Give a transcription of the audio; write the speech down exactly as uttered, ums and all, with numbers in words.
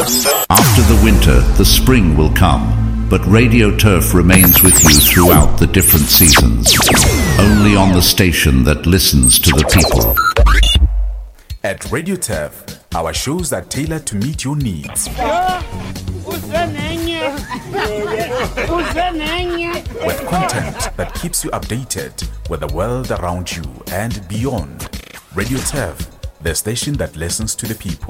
After the winter, the spring will come, but Radio Turf remains with you throughout the different seasons. Only on the station that listens to the people. At Radio Turf, our shows are tailored to meet your needs. With content that keeps you updated with the world around you and beyond. Radio Turf, the station that listens to the people.